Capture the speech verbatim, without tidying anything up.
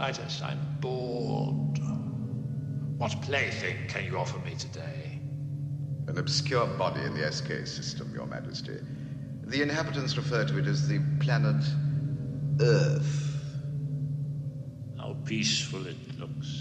Arthritis, I'm bored. What plaything can you offer me today? An obscure body in the S K system, Your Majesty. The inhabitants refer to it as the planet Earth. How peaceful it looks.